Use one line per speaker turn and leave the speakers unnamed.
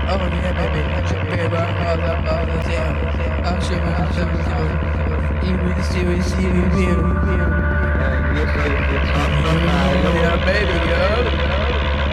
Oh yeah, baby. Baby, all the time. I'm sure we can show you. You see, we feel.
Yeah,
Yeah, baby, yo.